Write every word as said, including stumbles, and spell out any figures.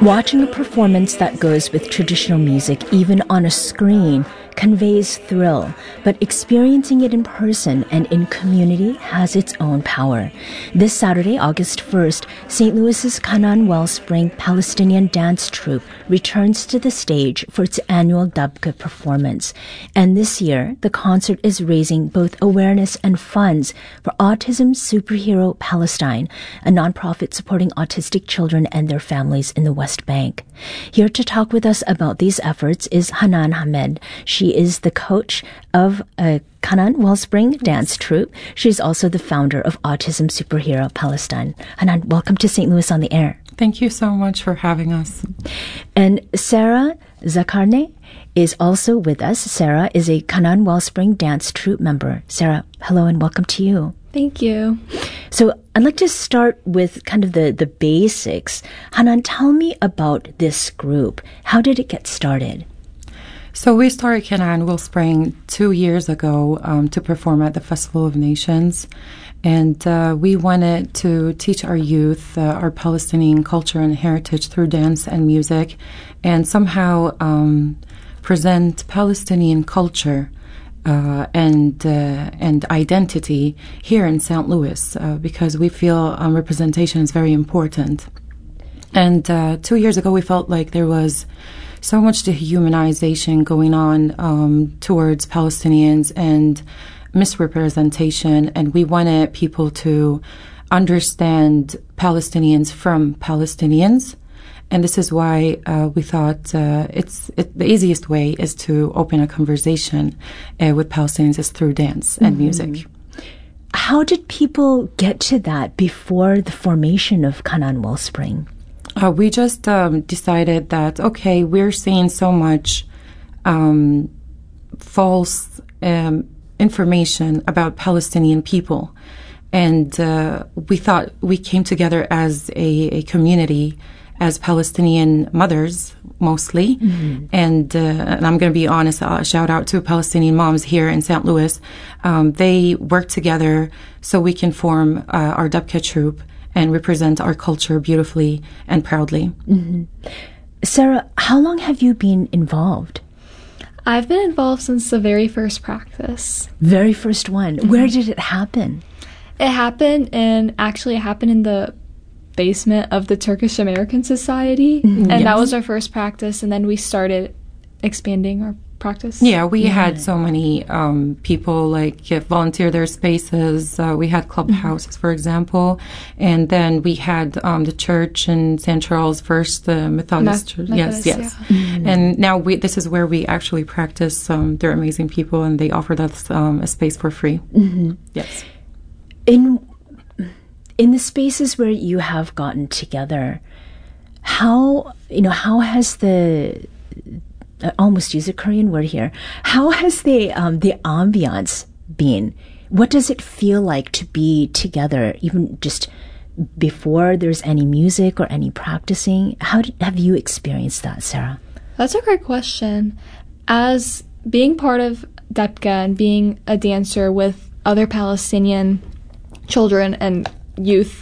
Watching a performance that goes with traditional music, even on a screen, conveys thrill, but experiencing it in person and in community has its own power. This Saturday, August first, Saint Louis's Canaan Wellspring Palestinian Dance Troupe returns to the stage for its annual Dabka performance. And this year, the concert is raising both awareness and funds for Autism Superhero Palestine, a nonprofit supporting autistic children and their families in the West Bank. Here to talk with us about these efforts is Hanan Hamed. She is the coach of a Canaan Wellspring Dance Troupe. She's also the founder of Autism Superhero Palestine. Hanan, welcome to Saint Louis on the Air. Thank you so much for having us. And Sarah Zakarne is also with us. Sarah is a Canaan Wellspring Dance Troupe member. Sarah, hello and welcome to you. Thank you. So I'd like to start with kind of the, the basics. Hanan, tell me about this group. How did it get started? So we started Canaan Wellspring two years ago um, to perform at the Festival of Nations. And uh, we wanted to teach our youth uh, our Palestinian culture and heritage through dance and music, and somehow um, present Palestinian culture uh, and uh, and identity here in Saint Louis, uh, because we feel um, representation is very important. And uh, two years ago, we felt like there was so much dehumanization going on um, towards Palestinians and misrepresentation, and we wanted people to understand Palestinians from Palestinians. And this is why uh, we thought uh, it's it, the easiest way is to open a conversation uh, with Palestinians is through dance and mm-hmm. music. How did people get to that before the formation of Canaan Wellspring? Uh, we just um, decided that, okay, we're seeing so much um, false um, information about Palestinian people. And uh, we thought we came together as a, a community, as Palestinian mothers, mostly. Mm-hmm. And, uh, and I'm going to be honest, I'll shout out to Palestinian moms here in Saint Louis. Um, they work together so we can form uh, our Dabka troupe and represent our culture beautifully and proudly. Mm-hmm. Sarah, how long have you been involved? I've been involved since the very first practice. Very first one. Mm-hmm. Where did it happen? It happened in, actually it happened in the basement of the Turkish American Society. Mm-hmm. And yes. That was our first practice, and then we started expanding our practice. Yeah, we yeah. had so many um, people like volunteer their spaces. Uh, we had clubhouses, mm-hmm. for example, and then we had um, the church in Saint Charles First uh, Methodist Church. Yes, yes. Yeah. Mm-hmm. And now we this is where we actually practice. Um, they're amazing people, and they offered us um, a space for free. Mm-hmm. Yes. In in the spaces where you have gotten together, how you know how has the I almost use a Korean word here. How has the um, the ambiance been? What does it feel like to be together, even just before there's any music or any practicing? How did, have you experienced that, Sarah? That's a great question. As being part of Dabka and being a dancer with other Palestinian children and youth